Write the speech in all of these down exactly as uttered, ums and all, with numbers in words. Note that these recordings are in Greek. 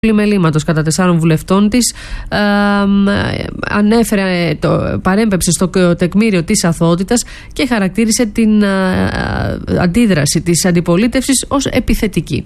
Μελήματος κατά τεσσάρων βουλευτών της ε, ανέφερε, το, παρέμπεψε στο τεκμήριο της αθωότητας και χαρακτήρισε την ε, αντίδραση της αντιπολίτευσης ως επιθετική.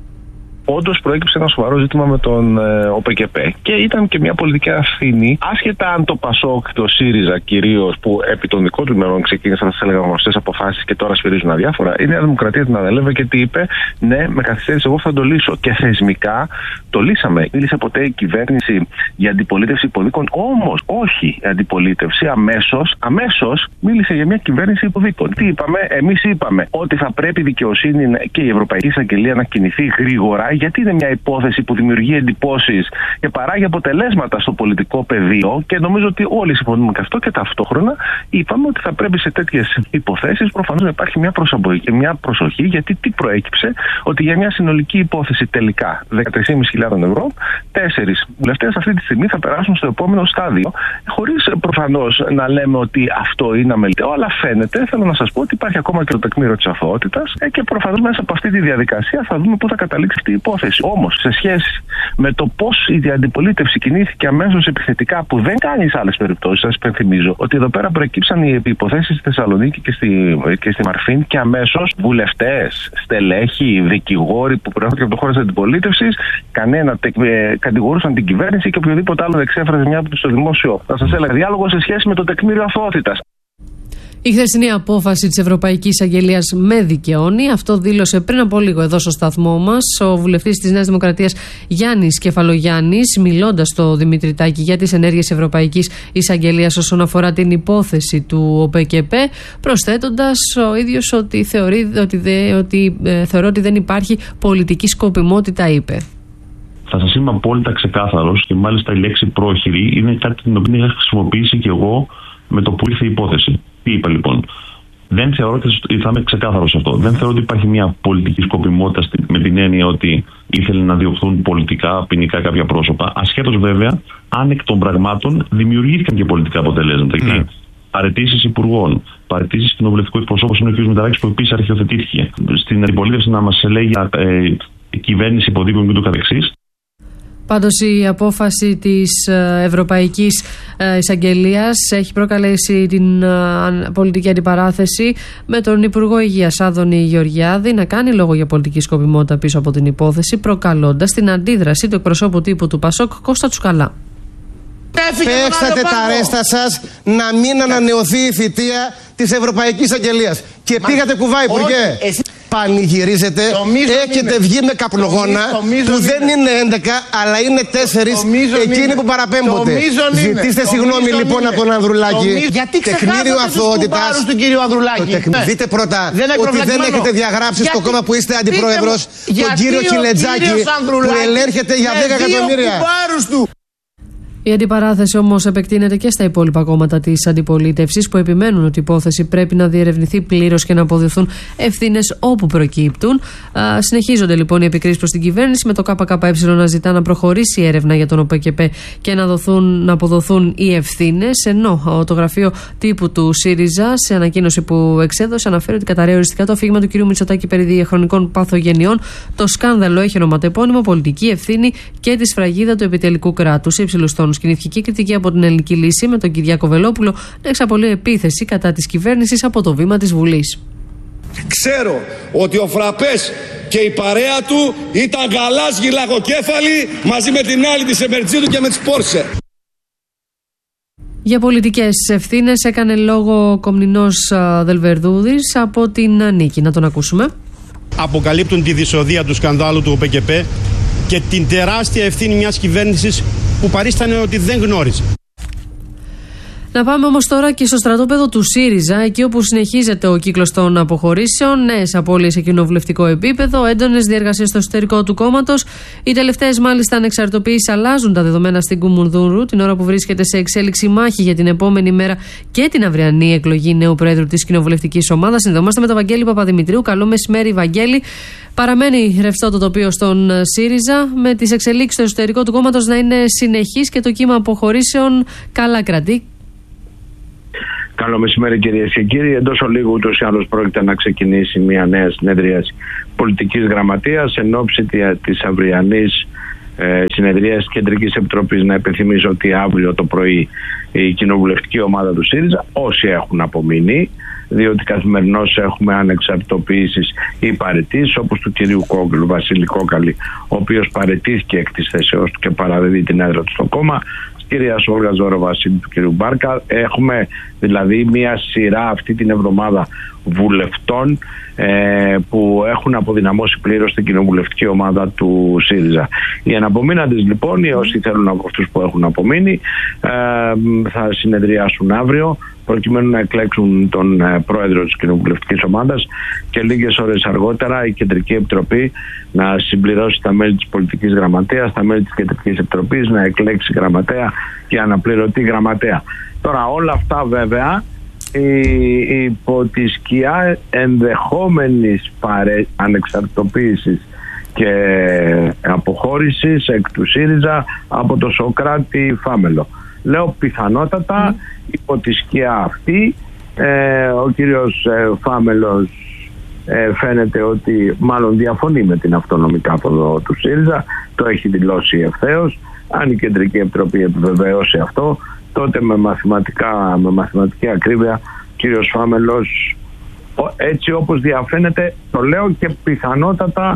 Όντως προέκυψε ένα σοβαρό ζήτημα με τον ε, ΟΠΕΚΕΠΕ και ήταν και μια πολιτική ευθύνη, άσχετα αν το ΠΑΣΟΚ, το ΣΥΡΙΖΑ κυρίως, που επί των δικών του ημερών ξεκίνησαν τις γνωστές αποφάσεις και τώρα σφυρίζουν αδιάφορα, η Νέα Δημοκρατία την ανέλαβε και τι είπε? Ναι, με καθυστέρηση, εγώ θα το λύσω. Και θεσμικά το λύσαμε. Μίλησε ποτέ η κυβέρνηση για αντιπολίτευση υποδίκων? Όμως, όχι η αντιπολίτευση, αμέσως, αμέσως μίλησε για μια κυβέρνηση υποδίκων. Τι είπαμε? Εμείς είπαμε ότι θα πρέπει η δικαιοσύνη και η Ευρωπαϊκή Εισαγγελία να κινηθεί γρήγορα. Γιατί είναι μια υπόθεση που δημιουργεί εντυπώσεις και παράγει αποτελέσματα στο πολιτικό πεδίο, και νομίζω ότι όλοι συμφωνούμε και αυτό, και ταυτόχρονα είπαμε ότι θα πρέπει σε τέτοιες υποθέσεις προφανώς να υπάρχει μια, μια προσοχή, γιατί τι προέκυψε? Ότι για μια συνολική υπόθεση τελικά δεκατρείς χιλιάδες πεντακόσια ευρώ, τέσσερις βουλευτές αυτή τη στιγμή θα περάσουν στο επόμενο στάδιο, χωρίς προφανώς να λέμε ότι αυτό είναι αμεληταίο, αλλά φαίνεται, θέλω να σας πω, ότι υπάρχει ακόμα και το τεκμήριο της αθωότητας και προφανώς μέσα από αυτή τη διαδικασία θα δούμε πού θα καταλήξει αυτή η υπόθεση. Όμως, σε σχέση με το πώς η αντιπολίτευση κινήθηκε αμέσως επιθετικά, που δεν κάνει σε άλλες περιπτώσεις, σας υπενθυμίζω ότι εδώ πέρα προεκύψαν οι υποθέσεις στη Θεσσαλονίκη και στη, και στη Μαρφίν, και αμέσως βουλευτές, στελέχοι, δικηγόροι που προέρχονται από το χώρο της αντιπολίτευσης, κανένα ε, κατηγορούσαν την κυβέρνηση και οποιοδήποτε άλλο εξέφραζε μια από το δημόσιο, θα σας έλεγα, διάλογο σε σχέση με το τεκμήριο αθωότητας. Η χθεσινή απόφαση της Ευρωπαϊκής Εισαγγελίας με δικαιώνει. Αυτό δήλωσε πριν από λίγο εδώ στο σταθμό μας ο βουλευτής της Νέας Δημοκρατίας Γιάννης Κεφαλογιάννης, μιλώντας στο Δημήτρη Τάκη για τις ενέργειες Ευρωπαϊκής Εισαγγελίας όσον αφορά την υπόθεση του ΟΠΕΚΕΠΕ, προσθέτοντας ο ίδιος ότι θεωρεί ότι, δε, ότι, ε, θεωρώ ότι δεν υπάρχει πολιτική σκοπιμότητα, είπε. Θα σας είμαι απόλυτα ξεκάθαρος, και μάλιστα η λέξη πρόχειρη είναι κάτι την οποία είχα χρησιμοποιήσει και εγώ με το που ήρθε η υπόθεση. Τι είπα λοιπόν? Δεν θεωρώ, και θα είμαι ξεκάθαρος σε αυτό, δεν θεωρώ ότι υπάρχει μια πολιτική σκοπιμότητα με την έννοια ότι ήθελε να διωχθούν πολιτικά, ποινικά κάποια πρόσωπα, ασχέτως βέβαια αν εκ των πραγμάτων δημιουργήθηκαν και πολιτικά αποτελέσματα. Mm. Παραιτήσεις υπουργών, παραιτήσεις κοινοβουλευτικού εκπροσώπου, είναι ο κ. Μηταράκης που επίσης αρχιοθετήθηκε. Στην αντιπολίτευση να μας λέει για ε, κυβέρνηση υποδίκων και ούτω καθεξής. Πάντως η απόφαση της Ευρωπαϊκής Εισαγγελίας έχει προκαλέσει την πολιτική αντιπαράθεση, με τον Υπουργό Υγείας Άδωνη Γεωργιάδη να κάνει λόγο για πολιτική σκοπιμότητα πίσω από την υπόθεση, προκαλώντας την αντίδραση του εκπροσώπου τύπου του ΠΑΣΟΚ Κώστα Τσουκαλά. Παίξατε τα ρέστα σας να μην ανανεωθεί η θητεία της Ευρωπαϊκής Εισαγγελίας. Και Μα... πήγατε κουβά, Υπουργέ. Εσύ... Πανηγυρίζετε, έχετε βγει με καπνογόνα που δεν είναι έντεκα αλλά είναι τέσσερις, εκείνοι που παραπέμπονται. Ζητήστε συγγνώμη λοιπόν από τον Ανδρουλάκη. Γιατί τεκμήριο αθωότητας του κύριου Ανδρουλάκη? Δείτε πρώτα ότι δεν έχετε διαγράψει στο κόμμα που είστε αντιπρόεδρος τον κύριο Κιλετζάκη, που ελέρχεται για δέκα εκατομμύρια. Η αντιπαράθεση όμως επεκτείνεται και στα υπόλοιπα κόμματα της αντιπολίτευσης, που επιμένουν ότι η υπόθεση πρέπει να διερευνηθεί πλήρως και να αποδειχθούν ευθύνες όπου προκύπτουν. Α, συνεχίζονται λοιπόν οι επικρίσεις προς την κυβέρνηση, με το ΚΚΕ να ζητά να προχωρήσει η έρευνα για τον ΟΠΕΚΕΠΕ και να, δοθούν, να αποδοθούν οι ευθύνες. Ενώ το γραφείο τύπου του ΣΥΡΙΖΑ, σε ανακοίνωση που εξέδωσε, αναφέρει ότι καταρρέει οριστικά το αφήγημα του κ. Μητσοτάκη περί διαχρονικών παθογενειών. Το σκάνδαλο έχει ονοματεπώνυμο πολιτική ευθύνη και τη σφραγίδα του επιτελικού κράτους. Υψηλούς τόνους κινήθηκε κριτική από την Ελληνική Λύση, με τον Κυριάκο Βελόπουλο να εξαπολύει επίθεση κατά της κυβέρνησης από το βήμα της Βουλής. Ξέρω ότι ο Φραπές και η παρέα του ήταν γαλάς γυλακοκέφαλοι μαζί με την άλλη της Εμερτζίδου και με τις Πόρσε. Για πολιτικές ευθύνες έκανε λόγο ο Κομνηνός Δελβερδούδης από την Νίκη. Να τον ακούσουμε. Αποκαλύπτουν τη δυσοδεία του σκανδάλου του ΟΠΕΚΕΠΕ και την τεράστια ευθύνη μιας κυβέρνησης που παρίστανε ότι δεν γνώριζε. Να πάμε όμως τώρα και στο στρατόπεδο του ΣΥΡΙΖΑ, εκεί όπου συνεχίζεται ο κύκλος των αποχωρήσεων, νέες απώλειες σε κοινοβουλευτικό επίπεδο, έντονες διεργασίες στο εσωτερικό του κόμματος. Οι τελευταίες μάλιστα ανεξαρτητοποιήσεις αλλάζουν τα δεδομένα στην Κουμουνδούρου, την ώρα που βρίσκεται σε εξέλιξη μάχη για την επόμενη μέρα και την αυριανή εκλογή νέου Προέδρου της κοινοβουλευτικής ομάδας. Συνδεόμαστε με τον Βαγγέλη Παπαδημητρίου. Καλό μεσημέρι, Βαγγέλη. Παραμένει ρευστό το τοπίο στον ΣΥΡΙΖΑ, με τις εξελίξεις στο εσωτερικό του κόμματος να είναι συνεχείς και το κύμα αποχωρήσεων καλά κρατεί. Καλό μεσημέρι, κυρίες και κύριοι. Εντός ολίγου ούτως ή άλλως πρόκειται να ξεκινήσει μια νέα συνέδριαση πολιτικής γραμματείας εν ώψη της αυριανής ε, συνεδρίας της Κεντρικής Επιτροπής, να υπενθυμίσω ότι αύριο το πρωί η κοινοβουλευτική ομάδα του ΣΥΡΙΖΑ, όσοι έχουν απομείνει, διότι καθημερινώς έχουμε ανεξαρτητοποιήσεις ή παραιτήσεις, όπως του κυρίου Κόγκελου, Βασίλη Κόκαλη, ο οποίος παραιτήθηκε εκ της θέσεώς του και παραδίδει την έδρα του στο κόμμα, της κυρίας Όλγας Ζωροβασίλη, του κυρίου Μπάρκα. Έχουμε δηλαδή μια σειρά αυτή την εβδομάδα βουλευτών ε, που έχουν αποδυναμώσει πλήρως την κοινοβουλευτική ομάδα του ΣΥΡΙΖΑ. Οι αναπομείναντες λοιπόν, οι όσοι θέλουν από αυτούς που έχουν απομείνει, ε, θα συνεδριάσουν αύριο προκειμένου να εκλέξουν τον ε, πρόεδρο της κοινοβουλευτικής ομάδας και λίγες ώρες αργότερα η Κεντρική Επιτροπή να συμπληρώσει τα μέλη της πολιτικής γραμματείας, τα μέλη της Κεντρικής Επιτροπής, να εκλέξει γραμματέα και αναπληρωτή γραμματέα. Τώρα όλα αυτά βέβαια υπό τη σκιά ενδεχόμενης παρε... ανεξαρτητοποίησης και αποχώρησης εκ του ΣΥΡΙΖΑ από το Σωκράτη Φάμελο. Λέω πιθανότατα mm. υπό τη σκιά αυτή ε, ο κύριος ε, Φάμελος ε, φαίνεται ότι μάλλον διαφωνεί με την αυτόνομη κάθοδο του ΣΥΡΙΖΑ, το έχει δηλώσει ευθέως. Αν η Κεντρική Επιτροπή επιβεβαιώσει αυτό, τότε με, μαθηματικά, με μαθηματική ακρίβεια ο κύριος Φάμελος, έτσι όπως διαφαίνεται, το λέω, και πιθανότατα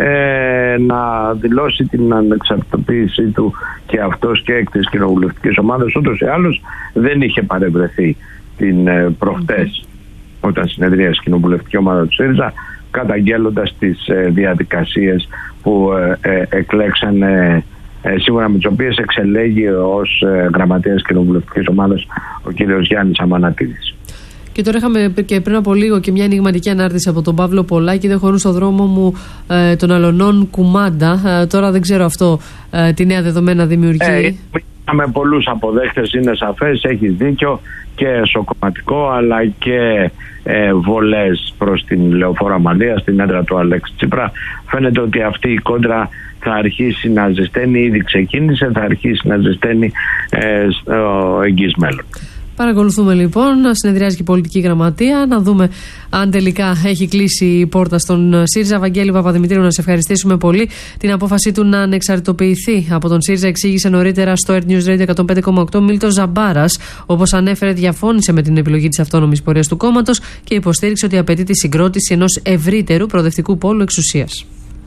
ε, να δηλώσει την ανεξαρτητοποίησή του και αυτός και εκ της κοινοβουλευτικής ομάδας. Ούτως ή άλλως δεν είχε παρευρεθεί την ε, προχτές όταν συνεδρίασε η κοινοβουλευτική ομάδα του ΣΥΡΙΖΑ, καταγγέλλοντας τις ε, διαδικασίες που ε, ε, εκλέξανε, Ε, σύμφωνα με τις οποίες εξελέγει ως ε, γραμματέας κοινοβουλευτικής ομάδας ο κύριος Γιάννης Αμανατίδης. Και τώρα είχαμε και πριν από λίγο και μια ενηγματική ανάρτηση από τον Παύλο Πολάκη. Δεν χωρούν στο δρόμο μου ε, των Αλωνών Κουμάντα. Ε, τώρα δεν ξέρω αυτό ε, τι νέα δεδομένα δημιουργεί. Ε, με πολλούς αποδέχτες, είναι σαφές, έχεις δίκιο, και σοκοματικό αλλά και ε, βολές προς την Λεωφόρο Αμαλία, στην έδρα του Αλέξη Τσίπρα. Φαίνεται ότι αυτή η κόντρα θα αρχίσει να ζεσταίνει, ήδη ξεκίνησε, θα αρχίσει να ζεσταίνει ε, στο εγγύς μέλλον. Παρακολουθούμε λοιπόν, να συνεδριάζει και η πολιτική γραμματεία, να δούμε αν τελικά έχει κλείσει η πόρτα στον ΣΥΡΙΖΑ. Βαγγέλη Παπαδημητρίου, να σε ευχαριστήσουμε πολύ. Την απόφαση του να ανεξαρτητοποιηθεί από τον ΣΥΡΙΖΑ εξήγησε νωρίτερα στο Air News Radio εκατόν πέντε κόμμα οκτώ Μίλτος Ζαμπάρας. Όπως ανέφερε, διαφώνησε με την επιλογή της αυτόνομης πορείας του κόμματος και υποστήριξε ότι απαιτεί τη συγκρότηση ενός ευρύτερου προοδευτικού πόλου εξουσίας.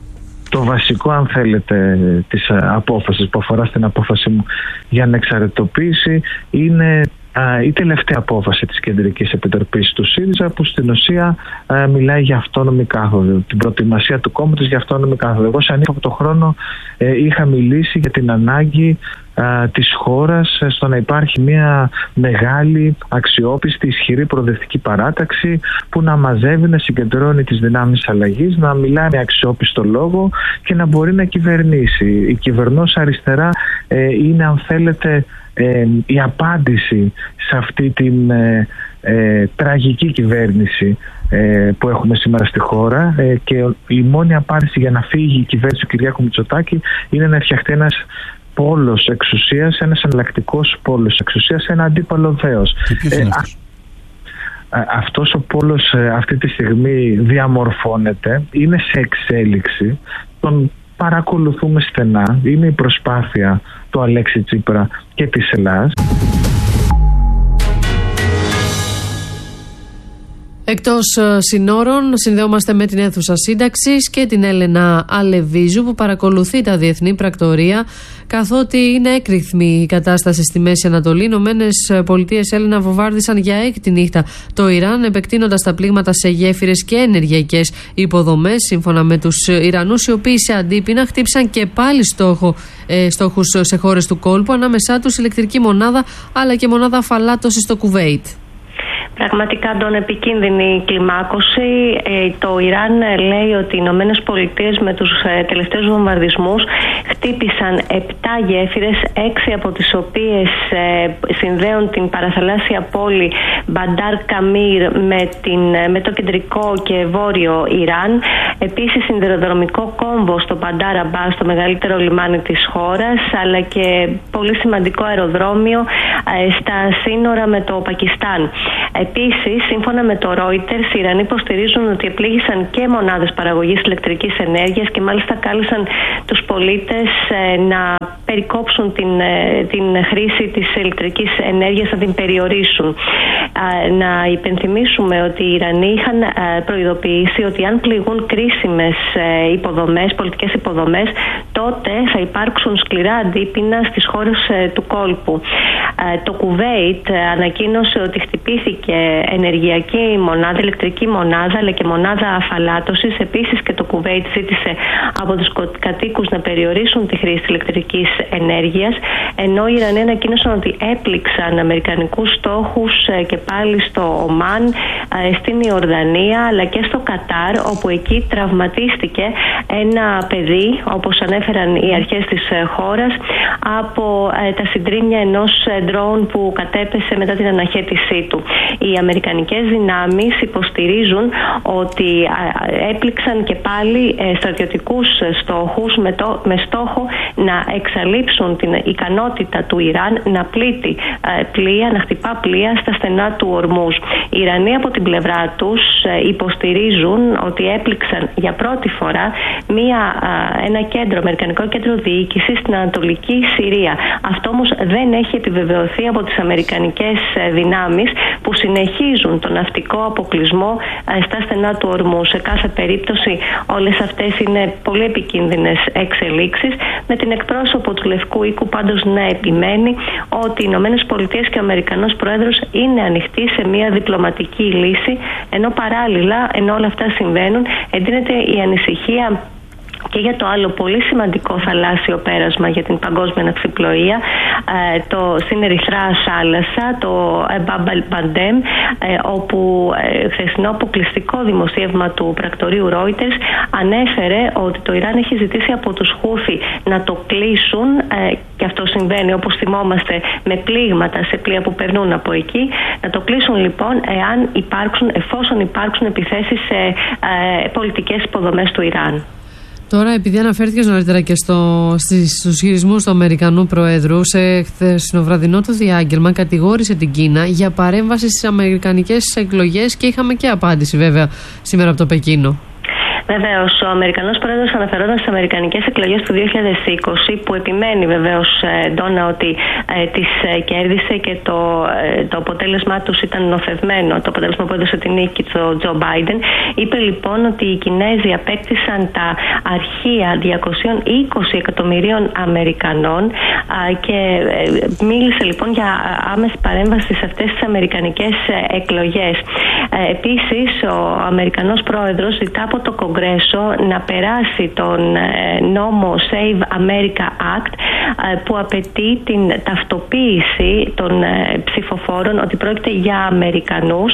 Το βασικό, αν θέλετε, της απόφασης που αφορά στην απόφαση μου για ανεξαρτητοποίηση είναι α, η τελευταία απόφαση της Κεντρικής Επιτροπής του ΣΥΡΙΖΑ, που στην ουσία α, μιλάει για αυτόνομη κάθοδο, την προετοιμασία του κόμματος για αυτόνομη κάθοδο. Εγώ σαν είχα από το χρόνο ε, είχα μιλήσει για την ανάγκη α, της χώρας στο να υπάρχει μια μεγάλη, αξιόπιστη, ισχυρή προοδευτική παράταξη που να μαζεύει, να συγκεντρώνει τις δυνάμεις αλλαγής, να μιλάει με αξιόπιστο λόγο και να μπορεί να κυβερνήσει. Η κυβερνώσα αριστερά ε, είναι, αν θέλετε, ε, η απάντηση σε αυτή την ε, ε, τραγική κυβέρνηση ε, που έχουμε σήμερα στη χώρα, ε, και η μόνη απάντηση για να φύγει η κυβέρνηση του Κυριάκου Μητσοτάκη είναι να φτιαχτεί ένας πόλος εξουσίας, ένας εναλλακτικός πόλος εξουσίας, ένα αντίπαλο δέος. Και ποιος είναι αυτός? Αυτός ο πόλος αυτή τη στιγμή διαμορφώνεται, είναι σε εξέλιξη, τον παρακολουθούμε στενά, είναι η προσπάθεια του Αλέξη Τσίπρα και της Ελλάδας. Εκτός συνόρων, συνδεόμαστε με την αίθουσα σύνταξης και την Έλενα Αλεβίζου, που παρακολουθεί τα διεθνή πρακτορία, καθότι είναι έκρηθμη η κατάσταση στη Μέση Ανατολή. Οι Ηνωμένες Πολιτείες, Έλενα, βομβάρδισαν για έκτη νύχτα το Ιράν, επεκτείνοντας τα πλήγματα σε γέφυρες και ενεργειακές υποδομές, σύμφωνα με τους Ιρανούς, οι οποίοι σε αντίπεινα χτύπησαν και πάλι στόχο, ε, στόχους σε χώρες του κόλπου, ανάμεσά τους ηλεκτρική μονάδα αλλά και μονάδα αφαλάτωσης στο Κουβέιτ. Πραγματικά, τον επικίνδυνη κλιμάκωση. Ε, το Ιράν λέει ότι οι Ηνωμένες Πολιτείες με τους ε, τελευταίους βομβαρδισμούς χτύπησαν επτά γέφυρες, έξι από τις οποίες ε, συνδέουν την παραθαλάσσια πόλη Μπαντάρ Καμίρ με, την, με το κεντρικό και βόρειο Ιράν. Επίσης, συνδεδρομικό κόμβο στο Μπαντάρ Αμπάς, το μεγαλύτερο λιμάνι της χώρας, αλλά και πολύ σημαντικό αεροδρόμιο ε, στα σύνορα με το Πακιστάν. Επίσης, σύμφωνα με το Reuters, οι Ιρανοί υποστηρίζουν ότι επλήγησαν και μονάδες παραγωγής ηλεκτρικής ενέργειας και μάλιστα κάλεσαν τους πολίτες να περικόψουν την, την χρήση της ηλεκτρικής ενέργειας, να την περιορίσουν. Να υπενθυμίσουμε ότι οι Ιρανοί είχαν προειδοποιήσει ότι αν πληγούν κρίσιμες υποδομές, πολιτικές υποδομές, τότε θα υπάρξουν σκληρά αντίπεινα στις χώρες του κόλπου. Το Κουβέιτ ανακοίνωσε ότι χτυπήθηκε ενεργειακή μονάδα, ηλεκτρική μονάδα, αλλά και μονάδα αφαλάτωσης. Επίσης και το Κουβέιτ ζήτησε από τους κατοίκους να περιορίσουν τη χρήση της ηλεκτρικής ενέργειας, ενώ οι Ιρανοί ανακοίνωσαν ότι έπληξαν αμερικανικούς στόχους και πάλι στο Ομάν, στην Ιορδανία αλλά και στο Κατάρ, όπου εκεί τραυματίστηκε ένα παιδί, όπως ανέφεραν οι αρχές της χώρας, από τα συντρίμμια ενός ντρόουν που κατέπεσε μετά την αναχέτησή του. Οι αμερικανικές δυνάμεις υποστηρίζουν ότι έπληξαν και πάλι στρατιωτικούς στόχους με, το, με στόχο να εξαλείψουν την ικανότητα του Ιράν να πλήττει πλοία, να χτυπά πλοία στα στενά του Ορμούζ. Οι Ιρανοί από την πλευρά τους υποστηρίζουν ότι έπληξαν για πρώτη φορά μια, ένα κέντρο, αμερικανικό κέντρο διοίκησης στην Ανατολική Συρία. Αυτό όμως δεν έχει επιβεβαιωθεί από τις αμερικανικές δυνάμεις που συνεχίζουν τον ναυτικό αποκλεισμό στα στενά του Ορμού. Σε κάθε περίπτωση όλες αυτές είναι πολύ επικίνδυνες εξελίξεις, με την εκπρόσωπο του Λευκού Οίκου πάντως να επιμένει ότι οι Ηνωμένες Πολιτείες και ο Αμερικανός Πρόεδρος είναι ανοιχτοί σε μια διπλωματική λύση, ενώ παράλληλα, ενώ όλα αυτά συμβαίνουν, εντείνεται η ανησυχία και για το άλλο πολύ σημαντικό θαλάσσιο πέρασμα για την παγκόσμια ναυσιπλοεία, το, στην Ερυθρά Θάλασσα, το Μπαμπ Μαντέμ, όπου χθεσινό αποκλειστικό δημοσίευμα του πρακτορείου Reuters ανέφερε ότι το Ιράν έχει ζητήσει από τους Χούθι να το κλείσουν, και αυτό συμβαίνει όπως θυμόμαστε με πλήγματα σε πλοία που περνούν από εκεί, να το κλείσουν λοιπόν εάν υπάρξουν, εφόσον υπάρξουν επιθέσεις σε πολιτικές υποδομές του Ιράν. Τώρα, επειδή αναφέρθηκες νωρίτερα και στο, στους χειρισμούς του Αμερικανού Προέδρου, σε χθεσινοβραδινό του διάγγελμα κατηγόρησε την Κίνα για παρέμβαση στις αμερικανικές εκλογές και είχαμε και απάντηση βέβαια σήμερα από το Πεκίνο. Βεβαίως, ο Αμερικανός Πρόεδρος αναφερόταν στις αμερικανικές εκλογές του δύο χιλιάδες είκοσι, που επιμένει βεβαίως εντόνα ότι ε, τις ε, κέρδισε και το, ε, το αποτέλεσμά τους ήταν νοθευμένο, το αποτέλεσμα που έδωσε την νίκη του Τζο Μπάιντεν. Είπε λοιπόν ότι οι Κινέζοι απέκτησαν τα αρχεία διακόσια είκοσι εκατομμυρίων Αμερικανών α, και ε, μίλησε λοιπόν για άμεση παρέμβαση σε αυτές τις αμερικανικές ε, εκλογές. Ε, επίσης, ο Αμερικανός Πρόεδρος ζητά από το Κογκρέσο να περάσει τον νόμο Save America Act, που απαιτεί την ταυτοποίηση των ψηφοφόρων ότι πρόκειται για Αμερικανούς,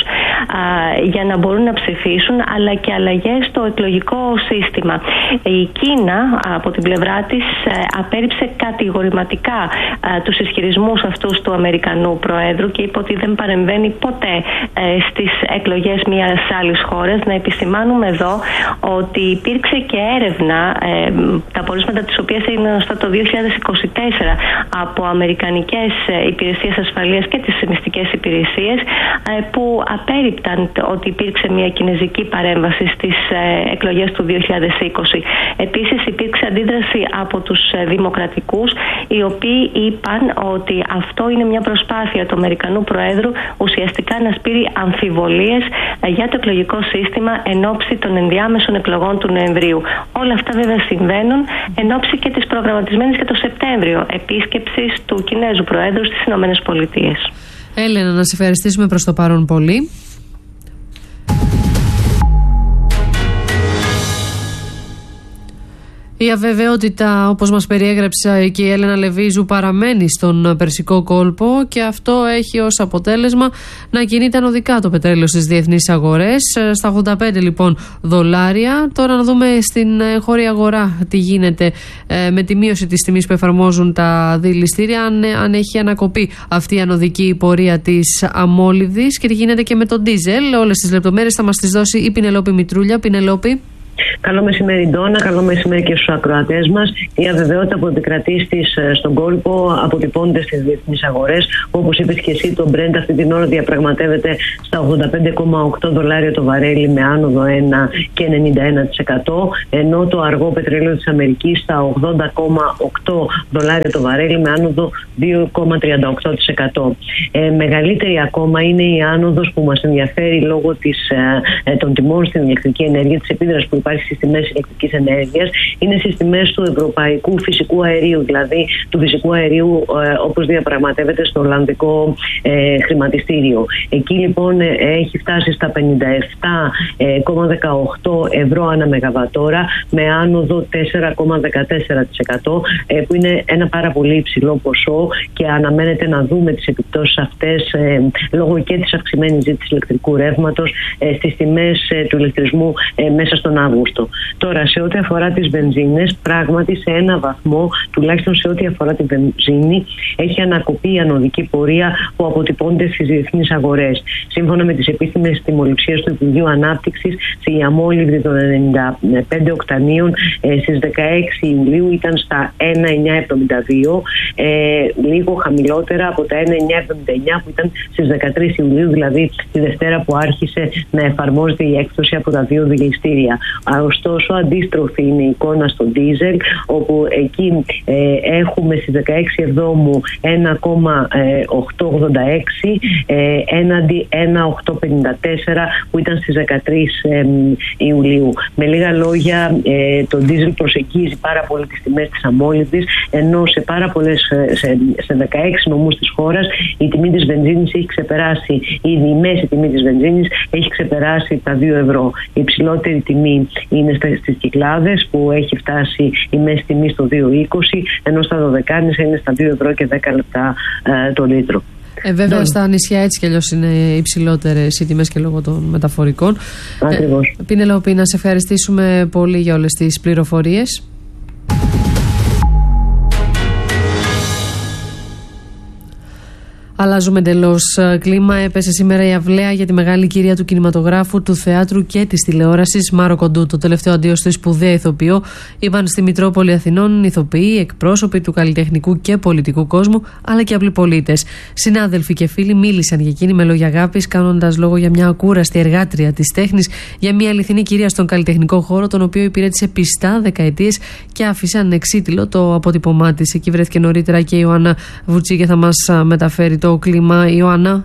για να μπορούν να ψηφίσουν, αλλά και αλλαγές στο εκλογικό σύστημα. Η Κίνα από την πλευρά της απέρριψε κατηγορηματικά τους ισχυρισμούς αυτούς του Αμερικανού Προέδρου και είπε ότι δεν παρεμβαίνει ποτέ στις εκλογές μιας άλλης χώρας. Να επισημάνουμε εδώ ότι υπήρξε και έρευνα, ε, τα πορίσματα της οποίας έγιναν γνωστά το δύο χιλιάδες είκοσι τέσσερα από αμερικανικές υπηρεσίες ασφαλείας και τις μυστικές υπηρεσίες, ε, που απέρριπταν ότι υπήρξε μια κινεζική παρέμβαση στις ε, εκλογές του δύο χιλιάδες είκοσι. Επίσης υπήρξε αντίδραση από τους ε, δημοκρατικούς, οι οποίοι είπαν ότι αυτό είναι μια προσπάθεια του Αμερικανού Προέδρου ουσιαστικά να σπείρει αμφιβολίες ε, για το εκλογικό σύστημα εν ώψη των ενδιάμεσων εκλογών του Νοεμβρίου. Όλα αυτά βέβαια συμβαίνουν εν ώψη και της προγραμματισμένης για το Σεπτέμβριο επίσκεψης του Κινέζου Προέδρου στις Ηνωμένες Πολιτείες. Έλενα, να σε ευχαριστήσουμε προς το παρόν πολύ. Η αβεβαιότητα, όπως μας περιέγραψε και η Έλενα Λεβίζου, παραμένει στον Περσικό κόλπο και αυτό έχει ως αποτέλεσμα να κινείται ανωδικά το πετρέλαιο στις διεθνείς αγορές, στα ογδόντα πέντε λοιπόν δολάρια. Τώρα να δούμε στην χώρια αγορά τι γίνεται ε, με τη μείωση της τιμής που εφαρμόζουν τα δηληστήρια, αν, αν έχει ανακοπεί αυτή η ανωδική πορεία της αμόλυδης και τι γίνεται και με τον ντίζελ. Όλες τις λεπτομέρειες θα μας τις δώσει η Πινελόπη Μητρούλια. Πινελόπη. Καλό μεσημέρι, Ντόνα. Καλό μεσημέρι και στους ακροατές μας. Η αβεβαιότητα που επικρατεί στις, στον κόλπο αποτυπώνεται στις διεθνείς αγορές. Όπως είπες και εσύ, το Brent αυτή την ώρα διαπραγματεύεται στα ογδόντα πέντε κόμμα οκτώ δολάρια το βαρέλι με άνοδο ένα και ενενήντα ένα τοις εκατό, ενώ το αργό πετρέλαιο της Αμερικής στα ογδόντα κόμμα οκτώ δολάρια το βαρέλι με άνοδο δύο κόμμα τριάντα οκτώ τοις εκατό. Ε, μεγαλύτερη ακόμα είναι η άνοδος που μας ενδιαφέρει λόγω της, ε, των τιμών στην ηλεκτρική ενέργεια, της επίδρασης που υπάρχει στις τιμές ηλεκτρικής ενέργειας, είναι στις τιμές του ευρωπαϊκού φυσικού αερίου, δηλαδή του φυσικού αερίου ε, όπως διαπραγματεύεται στο Ολλανδικό ε, χρηματιστήριο. Εκεί λοιπόν ε, έχει φτάσει στα πενήντα επτά κόμμα δεκαοκτώ ευρώ ανά μεγαβατόρα με άνοδο τέσσερα κόμμα δεκατέσσερα τοις εκατό, ε, που είναι ένα πάρα πολύ υψηλό ποσό και αναμένεται να δούμε τις επιπτώσεις αυτές ε, λόγω και της αυξημένης ζήτησης ηλεκτρικού ρεύματος ε, στις τιμές ε, του ηλεκτρισμού ε, μέσα στον Αύγουστο. Τώρα, σε ό,τι αφορά τις βενζίνες, πράγματι σε ένα βαθμό, τουλάχιστον σε ό,τι αφορά τη βενζίνη, έχει ανακοπεί η ανωδική πορεία που αποτυπώνεται στις διεθνείς αγορές. Σύμφωνα με τις επίσημες τιμοληψίες του Υπουργείου Ανάπτυξης, η αμόλυβδη των ενενήντα πέντε οκτανίων ε, στις δεκαέξι Ιουλίου ήταν στα ένα χιλιάδες εννιακόσια εβδομήντα δύο, ε, λίγο χαμηλότερα από τα ένα χιλιάδες εννιακόσια εβδομήντα εννιά που ήταν στις δεκατρείς Ιουλίου, δηλαδή τη Δευτέρα που άρχισε να εφαρμόζεται η έκπτωση από τα δύο δηληστήρια. Ωστόσο, αντίστροφη είναι η εικόνα στο ντίζελ, όπου εκεί ε, έχουμε στις δεκαέξι Εβδόμου ένα κόμμα οκτακόσια ογδόντα έξι ε, έναντι ένα χιλιάδες οκτακόσια πενήντα τέσσερα που ήταν στις δεκατρείς ε, Ιουλίου. Με λίγα λόγια, ε, το ντίζελ προσεγγίζει πάρα πολύ τις τιμές της αμόλυβδης, ενώ σε πάρα πολλές, σε, σε δεκαέξι νομούς της χώρας η τιμή της βενζίνης έχει ξεπεράσει, ήδη η μέση τιμή της βενζίνης έχει ξεπεράσει τα δύο ευρώ. Η υψηλότερη τιμή είναι στις Κυκλάδες που έχει φτάσει η μέση τιμή στο δύο είκοσι, ενώ στα Δωδεκάνησα είναι στα δύο ευρώ και δέκα λεπτά ε, το λίτρο. Ε, βέβαια, στα νησιά έτσι κι αλλιώς είναι υψηλότερες οι τιμές και λόγω των μεταφορικών. Ακριβώς. Ε, Πινελόπη, να σε ευχαριστήσουμε πολύ για όλες τις πληροφορίες. Αλλάζουμε εντελώς κλίμα. Έπεσε σήμερα η αυλαία για τη μεγάλη κυρία του κινηματογράφου, του θεάτρου και της τηλεόρασης, Μάρο Κοντού. Το τελευταίο αντίο στη σπουδαία ηθοποιό είπαν στη Μητρόπολη Αθηνών ηθοποιοί, εκπρόσωποι του καλλιτεχνικού και πολιτικού κόσμου, αλλά και απλοί πολίτες. Συνάδελφοι και φίλοι μίλησαν για εκείνη με λόγια αγάπης, κάνοντας λόγο για μια ακούραστη εργάτρια της τέχνης, για μια αληθινή κυρία στον καλλιτεχνικό χώρο, τον οποίο υπηρέτησε πιστά δεκαετίες και άφησε ανεξίτηλο το αποτύπωμά της. Εκεί βρέθηκε νωρίτερα και η Ιωάννα Βουτσί και θα μας μεταφέρει το κλίμα. Ιωάννα.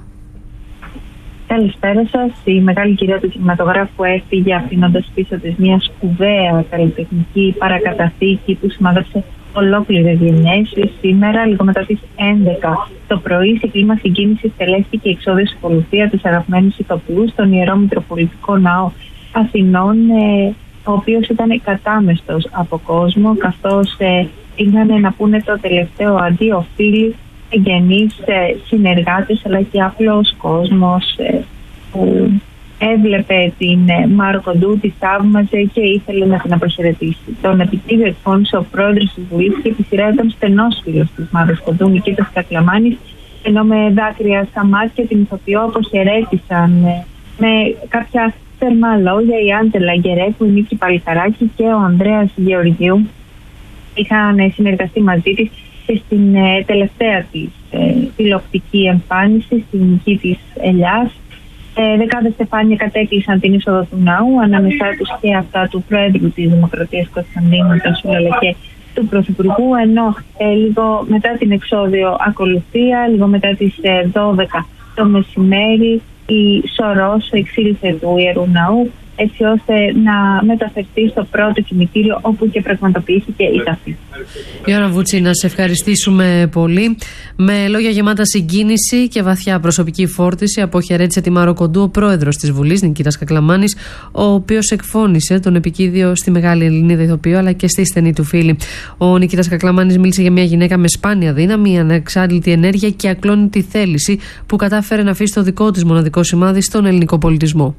Καλησπέρα σας. Η μεγάλη κυρία του κινηματογράφου έφυγε αφήνοντας πίσω της μια σπουδαία καλλιτεχνική παρακαταθήκη που σημάδεψε ολόκληρες γενιές. Σήμερα, λίγο μετά τις έντεκα το πρωί, σε κλίμα συγκίνησης τελέστηκε η εξώδηση ακολουθία της αγαπημένης ηθοποιού στον Ιερό Μητροπολιτικό Ναό Αθηνών, ε, ο οποίος ήταν κατάμεστος από κόσμο, καθώς ε, ήρθαν να πούνε το τελευταίο αντίο φίλοι, εγγενείς, συνεργάτες, αλλά και απλός κόσμος που έβλεπε την Μάρο Κοντού, τη θαύμαζε και ήθελε να την αποχαιρετήσει. Τον επιτύχει εκφώνησε ο πρόεδρος της Βουλής και επί σειρά ήταν στενός φίλος της Μάρος Κοντού, Νικήτας Κακλαμάνης, ενώ με δάκρυα στα μάτια την ηθοποιό αποχαιρέτησαν με κάποια θερμά λόγια η Άντελα Γκερέκου, η Νίκη Παλικαράκη και ο Ανδρέας Γεωργίου. Είχαν συνεργαστεί μαζί της και στην ε, τελευταία της ε, τηλεοπτική εμφάνιση, στην νική της Ελιάς. Ε, δεκάδες στεφάνια κατέκλεισαν την είσοδο του ναού, ανάμεσά τους και αυτά του Πρόεδρου της Δημοκρατίας Κωνσταντίνου Τασούλα, αλλά και του Πρωθυπουργού, ενώ ε, λίγο μετά την εξώδιο ακολουθία, λίγο μετά τις ε, δώδεκα το μεσημέρι, η Σωρός εξήλθε του Ιερού Ναού, έτσι ώστε να μεταφερθεί στο πρώτο κημητήριο όπου και πραγματοποιήθηκε η ταφή. Ιωάννα Βουτσί, να σε ευχαριστήσουμε πολύ. Με λόγια γεμάτα συγκίνηση και βαθιά προσωπική φόρτιση αποχαιρέτησε τη Μάρο Κοντού ο πρόεδρος της Βουλής, Νικήτας Κακλαμάνης, ο οποίος εκφώνησε τον επικίδιο στη μεγάλη Ελληνίδα ηθοποιό αλλά και στη στενή του φίλη. Ο Νικήτας Κακλαμάνης μίλησε για μια γυναίκα με σπάνια δύναμη, ανεξάντλητη ενέργεια και ακλόνητη θέληση που κατάφερε να αφήσει το δικό της μοναδικό σημάδι στον ελληνικό πολιτισμό.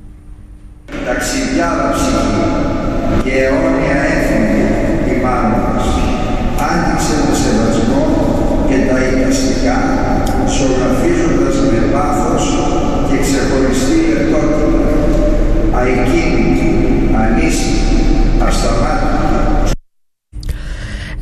Ταξιδιάδα ψυχή και αιώνια έθνη η μάνα μας άνοιξε το σεβασμό και τα οικαστικά, ζωγραφίζοντας με πάθος και ξεχωριστή λεπτότητα, αεκίνητη, ανήσυχη,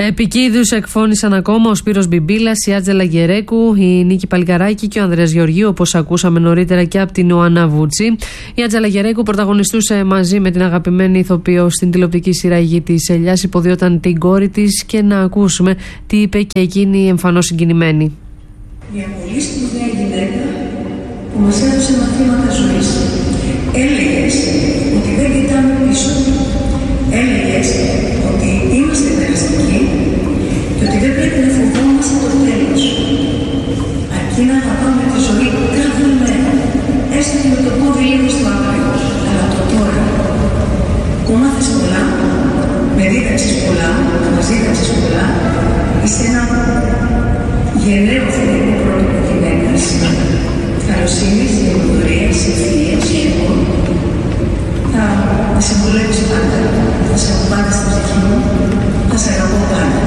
Επικίδους εκφώνησαν ακόμα ο Σπύρος Μπιμπίλας, η Άτζελα Γερέκου, η Νίκη Παλικαράκη και ο Ανδρέας Γεωργίου, όπως ακούσαμε νωρίτερα και από την Ιωάννα Βούτση. Η Άτζελα Γερέκου πρωταγωνιστούσε μαζί με την αγαπημένη ηθοποιό στην τηλεοπτική σειρά «Η Γη της Ελιάς», υποδιόταν την κόρη της, και να ακούσουμε τι είπε και εκείνη εμφανώς συγκινημένη. Μια πολύ σπουδαία γυναίκα που μας έδωσε μαθήματα ζωής. Έλεγες ότι δεν κοιτάμε πίσω. Έλεγες ότι είμαστε περαστικοί και ότι δεν πρέπει να φοβόμαστε το τέλος. Αρκεί να αγαπάμε τη ζωή κάθε μέρα, έστω και με το πόδι λίγο στο άκρη, αλλά το τώρα. Που μάθες πολλά, με δίδαξες πολλά, να μας δίδαξες πολλά, είσαι ένα γενναίο θετικό πρότυπο γυναίκας, καλοσύνης, διαμορφωρίας, ευθείας, λοιπόν. Θα με συμβουλεύεις πάντα, θα σε έχω πάντα στην ψυχή μου, θα σε αγαπώ πάντα.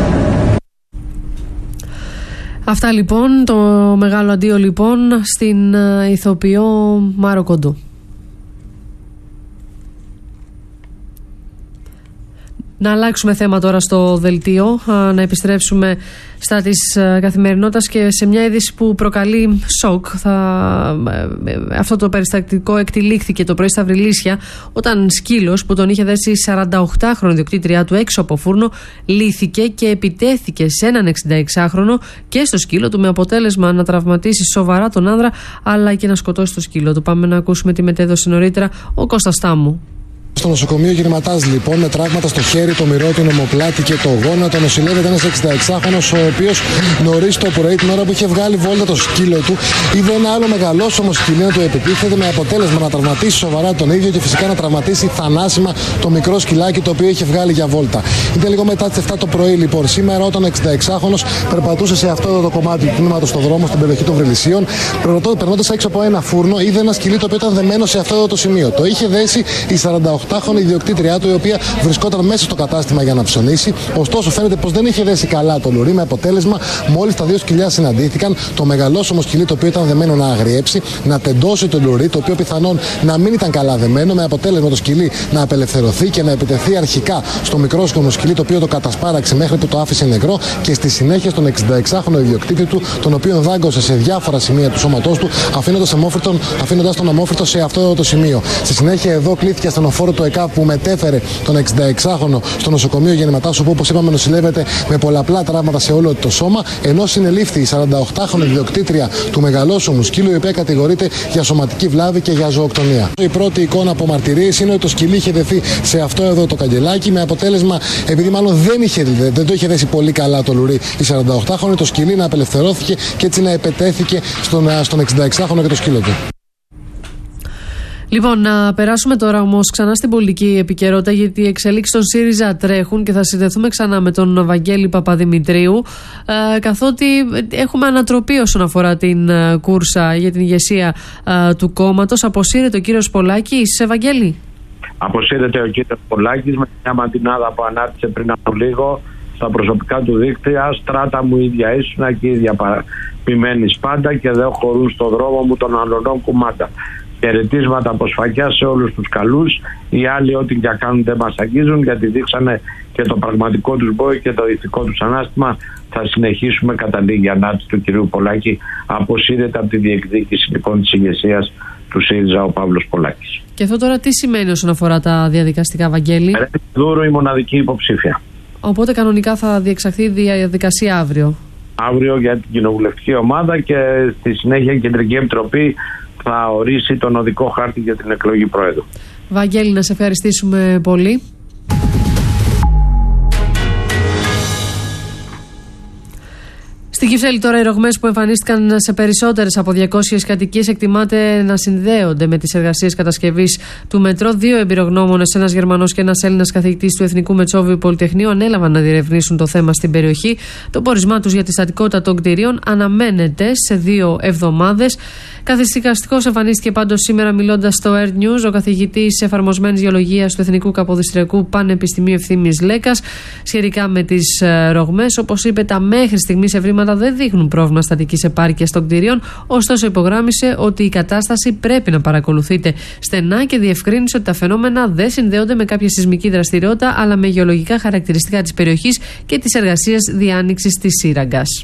Αυτά λοιπόν, το μεγάλο αντίο λοιπόν στην uh, ηθοποιό Μάρο Κοντού. Να αλλάξουμε θέμα τώρα στο δελτίο, να επιστρέψουμε στα της καθημερινότητας και σε μια είδηση που προκαλεί σοκ. Θα... Αυτό το περιστατικό εκτυλίχθηκε το πρωί στα Βρυλίσια, όταν σκύλος που τον είχε δέσει σαρανταοκτάχρονη ιδιοκτήτριά του έξω από φούρνο λύθηκε και επιτέθηκε σε έναν εξηνταεξάχρονο και στο σκύλο του, με αποτέλεσμα να τραυματίσει σοβαρά τον άνδρα αλλά και να σκοτώσει το σκύλο του. Πάμε να ακούσουμε τι μετέδωσε νωρίτερα ο Κώστας Τάμου. Στο νοσοκομείο Γυρματάς, λοιπόν, με τραύματα στο χέρι, το μυρό, την ομοπλάτη και το γόνατο, νοσηλεύεται ένας εξηνταεξάχρονος, ο οποίος νωρίς το πρωί, την ώρα που είχε βγάλει βόλτα το σκύλο του, είδε ένα άλλο μεγαλόσωμο σκυλί να του επιτίθεται, με αποτέλεσμα να τραυματίσει σοβαρά τον ίδιο και φυσικά να τραυματίσει θανάσιμα το μικρό σκυλάκι το οποίο είχε βγάλει για βόλτα. Ήταν λίγο μετά τις εφτά το πρωί, λοιπόν, σήμερα, όταν ο εξηνταεξάχρονος περπατούσε σε αυτό το κομμάτι του τμήματος στον δρόμο στην περιοχή των Βρυλισίων, περνώντας έξω από ένα φούρνο, είδε ένα σκυλί το οποίο ήταν δεμένο σε αυτό το σημείο. Το είχε δέσει η σαρανταοκτάχρονη ιδιοκτήτριά του, η οποία βρισκόταν μέσα στο κατάστημα για να ψωνίσει. Ωστόσο, φαίνεται πως δεν είχε δέσει καλά το λουρί, με αποτέλεσμα μόλις τα δύο σκυλιά συναντήθηκαν, το μεγαλόσωμο σκυλί το οποίο ήταν δεμένο να αγριέψει, να τεντώσει το λουρί, το οποίο πιθανόν να μην ήταν καλά δεμένο, με αποτέλεσμα το σκυλί να απελευθερωθεί και να επιτεθεί αρχικά στο μικρόσωμο σκυλί, το οποίο το κατασπάραξε μέχρι που το άφησε νεκρό, και στη συνέχεια στον εξηνταεξάχρονο ιδιοκτήτη του, τον οποίο δάγκωσε σε διάφορα σημεία του σώματός του, αφήνοντας τον αμόφυρτο σε αυτό το σημείο. Στη συνέχεια, εδώ κλήθηκε ασθενοφόρο του ΕΚΑ που μετέφερε τον εξηνταεξάχρονο στο νοσοκομείο Γεννηματάς, όπου, όπως είπαμε, νοσηλεύεται με πολλαπλά τραύματα σε όλο το σώμα, ενώ συνελήφθη η σαρανταοκτάχρονη ιδιοκτήτρια του μεγαλόσωμου σκύλου, η οποία κατηγορείται για σωματική βλάβη και για ζωοκτονία. Η πρώτη εικόνα από μαρτυρίες είναι ότι το σκυλί είχε δεθεί σε αυτό εδώ το καγκελάκι, με αποτέλεσμα, επειδή μάλλον δεν, είχε, δεν το είχε δέσει πολύ καλά το λουρί η σαρανταοκτάχρονη, το σκυλί να απελευθερώθηκε και έτσι να επετέθηκε στον, στον εξηνταεξάχρονο και το σκύλο του. Λοιπόν, να περάσουμε τώρα όμως ξανά στην πολιτική επικαιρότητα, γιατί οι εξελίξεις των ΣΥΡΙΖΑ τρέχουν και θα συνδεθούμε ξανά με τον Βαγγέλη Παπαδημητρίου, ε, καθότι έχουμε ανατροπή όσον αφορά την ε, κούρσα για την ηγεσία ε, του κόμματος. Αποσύρεται ο κύριος Πολάκης. Σε Βαγγέλη. Αποσύρεται ο κύριος Πολάκης με μια μαντινάδα που ανάρτησε πριν από λίγο στα προσωπικά του δίκτυα. Στράτα μου ίδια ήσουνα και ίδια παραπημένεις πάντα και δεν χωρούν στο δρόμο μου των αλωνών κουμάντα. Χαιρετίσματα από σφαγιά σε όλους τους καλούς. Οι άλλοι ό,τι για κάνουν δεν μας αγγίζουν, γιατί δείξανε και το πραγματικό τους μπόι και το ηθικό τους ανάστημα. Θα συνεχίσουμε. Καταλήγει η ανάρτηση του κυρίου Πολάκη. Αποσύρεται από τη διεκδίκηση λοιπόν της ηγεσίας του ΣΥΡΙΖΑ ο Παύλος Πολάκης. Και αυτό τώρα τι σημαίνει όσον αφορά τα διαδικαστικά, Βαγγέλη? Δούρο η μοναδική υποψήφια. Οπότε κανονικά θα διεξαχθεί η διαδικασία αύριο. Αύριο για την κοινοβουλευτική ομάδα και στη συνέχεια η Κεντρική Επιτροπή θα ορίσει τον οδικό χάρτη για την εκλογή Πρόεδρου. Βαγγέλη, να σε ευχαριστήσουμε πολύ. Στην Κυψέλη τώρα οι ρογμές που εμφανίστηκαν σε περισσότερες από διακόσιες κατοικίες εκτιμάται να συνδέονται με τις εργασίες κατασκευής του μετρό. Δύο εμπειρογνώμονες, ένας Γερμανός και ένας Έλληνας καθηγητής του Εθνικού Μετσόβιου Πολυτεχνείου, ανέλαβαν να διερευνήσουν το θέμα στην περιοχή. Το πόρισμά τους για τη στατικότητα των κτηρίων αναμένεται σε δύο εβδομάδες. Καθησυχαστικός εμφανίστηκε πάντως σήμερα, μιλώντας στο Air News, ο καθηγητής εφαρμοσμένης γεωλογίας του Εθνικού Καποδιστριακού Πανεπιστημίου Ευθύμης Λέκας σχετικά με τις ρογμές. Όπως είπε, τα μέχρι στιγμής ευρήματα αλλά δεν δείχνουν πρόβλημα στατικής επάρκειας των κτηρίων. Ωστόσο, υπογράμμισε ότι η κατάσταση πρέπει να παρακολουθείται στενά και διευκρίνησε ότι τα φαινόμενα δεν συνδέονται με κάποια σεισμική δραστηριότητα, αλλά με γεωλογικά χαρακτηριστικά της περιοχής και της εργασίας διάνοιξης της σύραγγας.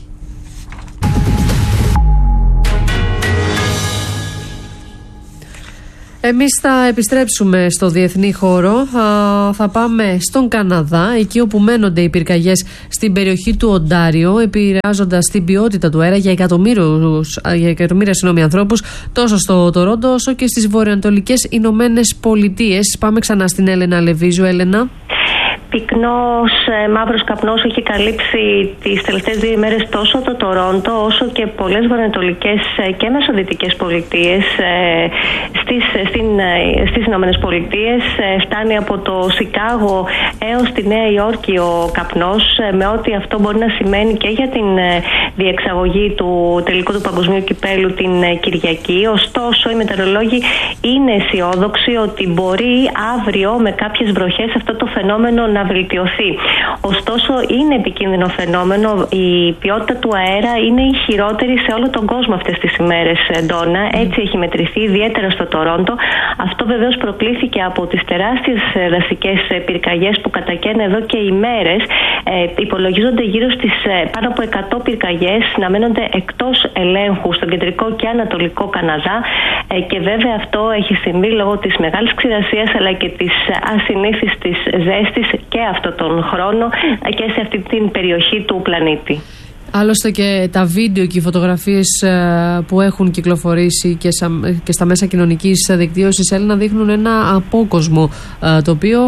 Εμείς θα επιστρέψουμε στο διεθνή χώρο, θα πάμε στον Καναδά, εκεί όπου μένονται οι πυρκαγιές στην περιοχή του Οντάριο, επηρεάζοντας την ποιότητα του αέρα για, για εκατομμύρια συγγνώμη, ανθρώπους, τόσο στο Τορόντο όσο και στις βορειοανατολικές Ηνωμένες Πολιτείες. Πάμε ξανά στην Έλενα Λεβίζου. Έλενα. Πυκνός ε, μαύρος καπνός έχει καλύψει τις τελευταίες δύο ημέρες τόσο το Τορόντο όσο και πολλές βορειοανατολικές ε, και μεσοδυτικές πολιτείες ε, στις, στην, ε, στις Ηνωμένες Πολιτείες. Ε, φτάνει από το Σικάγο έως τη Νέα Υόρκη ο καπνός, ε, με ό,τι αυτό μπορεί να σημαίνει και για την ε, διεξαγωγή του τελικού του παγκοσμίου κυπέλου την ε, Κυριακή. Ωστόσο, οι μετεωρολόγοι είναι αισιόδοξοι ότι μπορεί αύριο με κάποιες βροχές αυτό το φαινόμενο να βελτιωθεί. Ωστόσο, είναι επικίνδυνο φαινόμενο. Η ποιότητα του αέρα είναι η χειρότερη σε όλο τον κόσμο αυτές τις ημέρες, Ντόνα. Έτσι έχει μετρηθεί, ιδιαίτερα στο Τορόντο. Αυτό βεβαίως προκλήθηκε από τις τεράστιες δασικές πυρκαγιές που κατακαίνουν εδώ και ημέρες. Ε, υπολογίζονται γύρω στις πάνω από εκατό πυρκαγιές να μένονται εκτός ελέγχου στον κεντρικό και ανατολικό Καναδά. Ε, και βέβαια αυτό έχει συμβεί λόγω της μεγάλης ξηρασίας αλλά και της ασυνήθιστης ζέστης και αυτόν τον χρόνο και σε αυτή την περιοχή του πλανήτη. Άλλωστε και τα βίντεο και οι φωτογραφίες που έχουν κυκλοφορήσει και, σα, και στα μέσα κοινωνικής δικτύωσης, Έλληνα, δείχνουν ένα απόκοσμο τοπίο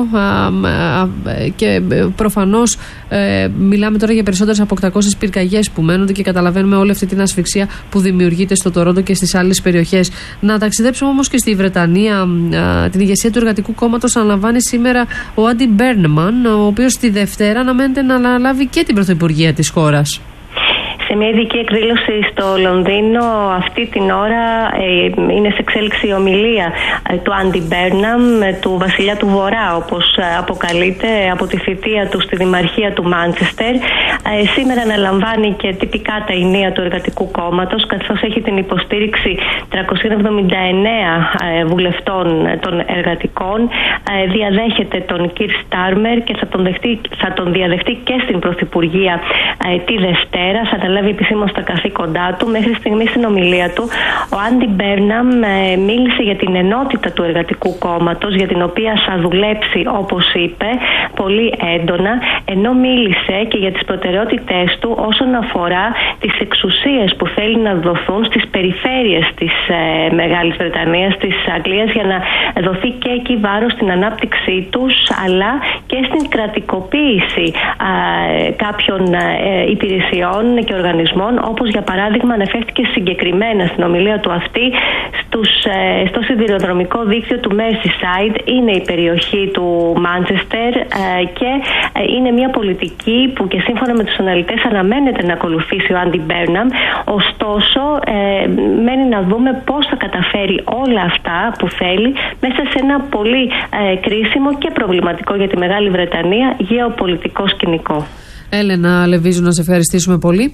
και προφανώς μιλάμε τώρα για περισσότερες από οκτακόσιες πυρκαγιές που μένονται και καταλαβαίνουμε όλη αυτή την ασφυξία που δημιουργείται στο Τορόντο και στις άλλες περιοχές. Να ταξιδέψουμε όμως και στη Βρετανία. Την ηγεσία του Εργατικού Κόμματος αναλαμβάνει σήμερα ο Άντι Μπέρνεμαν, ο οποίος τη Δευτέρα αναμένεται να αναλάβει και την πρωθυπουργία της χώρας. Σε μια ειδική εκδήλωση στο Λονδίνο αυτή την ώρα ε, είναι σε εξέλιξη η ομιλία ε, του Άντι Μπέρναμ, ε, του βασιλιά του Βορρά όπως ε, αποκαλείται από τη θητεία του στη Δημαρχία του Μάντσεστερ. Ε, σήμερα αναλαμβάνει και τυπικά τα ηνία του Εργατικού Κόμματος, καθώς έχει την υποστήριξη τριακοσίων εβδομήντα εννέα ε, βουλευτών ε, των εργατικών. Ε, διαδέχεται τον Κιρ Στάρμερ και θα τον, δεχτεί, θα τον διαδεχτεί και στην Πρωθυπουργία ε, τη Δευτέρα. Θα αναλάβει επισήμως τα καθήκοντά του. Μέχρι στιγμή στην ομιλία του ο Άντι Μπέρναμ ε, μίλησε για την ενότητα του Εργατικού Κόμματος, για την οποία θα δουλέψει, όπως είπε, πολύ έντονα, ενώ μίλησε και για τις προτεραιότητές του όσον αφορά τις εξουσίες που θέλει να δοθούν στις περιφέρειες της ε, Μεγάλης Βρετανίας, της Αγγλίας, για να δοθεί και εκεί βάρος στην ανάπτυξή τους, αλλά και στην κρατικοποίηση ε, κάποιων ε, υπηρεσιών και οργανισμών, όπως για παράδειγμα αναφέρθηκε συγκεκριμένα στην ομιλία του αυτή στους, ε, στο σιδηροδρομικό δίκτυο του Merseyside. Είναι η περιοχή του Μάντσεστερ ε, και ε, είναι μια πολιτική που και σύμφωνα με τους αναλυτές αναμένεται να ακολουθήσει ο Άντι Μπέρναμ. Ωστόσο, ε, μένει να δούμε πώς θα καταφέρει όλα αυτά που θέλει μέσα σε ένα πολύ ε, κρίσιμο και προβληματικό για τη Μεγάλη Βρετανία γεωπολιτικό σκηνικό. Έλενα Λεβίζου, να σε ευχαριστήσουμε πολύ.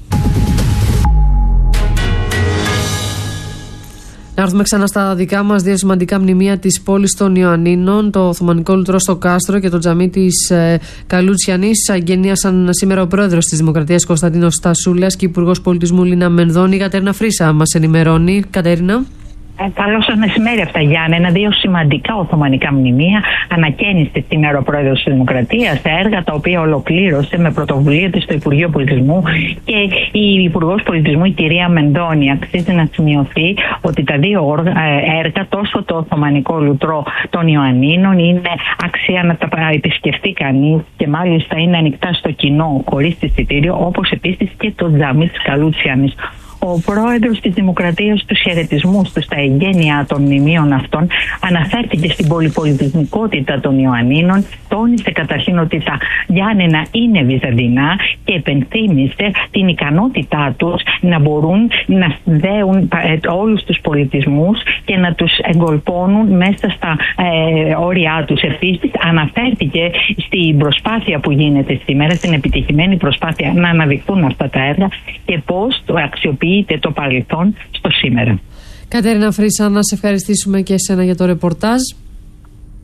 Να έρθουμε ξανά στα δικά μας δύο σημαντικά μνημεία της πόλης των Ιωαννίνων, το Οθωμανικό Λουτρό στο Κάστρο και το τζαμί της ε, Καλούτσιανης. Αγγενίασαν σήμερα ο πρόεδρος της Δημοκρατίας Κωνσταντίνος Στασούλας και υπουργός πολιτισμού Λίνα Μενδώνη. Η Κατέρινα Φρίσα μας ενημερώνει. Κατέρινα. Ε, καλό σας μεσημέρι αυτά, Γιάννη. Ένα δύο σημαντικά οθωμανικά μνημεία ανακαίνισε σήμερα ο πρόεδρος της Δημοκρατίας, τα έργα τα οποία ολοκλήρωσε με πρωτοβουλία της στο Υπουργείο Πολιτισμού και η Υπουργός Πολιτισμού, η κυρία Μενδώνη. Αξίζει να σημειωθεί ότι τα δύο έργα, τόσο το Οθωμανικό Λουτρό των Ιωαννίνων, είναι αξία να τα επισκεφτεί κανείς και μάλιστα είναι ανοιχτά στο κοινό χωρίς εισιτήριο, όπως επίσης και το τζαμί της Καλούτσιανης. ο πρόεδρος της Δημοκρατίας στους χαιρετισμούς του στα εγγένεια των μνημείων αυτών αναφέρθηκε στην πολυπολιτισμικότητα των Ιωαννίνων, τόνισε καταρχήν ότι τα Γιάννενα είναι βυζαντινά και επενθύμησε την ικανότητά τους να μπορούν να συνδέουν όλους τους πολιτισμούς και να τους εγκολπώνουν μέσα στα ε, όρια τους. Επίσης αναφέρθηκε στην προσπάθεια που γίνεται σήμερα, στην επιτυχημένη προσπάθεια να αναδειχθούν αυτά τα έργα και πώς το αξιοποιείται το παρελθόν στο σήμερα. Κατέρινα Φρύσα, να σε ευχαριστήσουμε και εσένα για το ρεπορτάζ.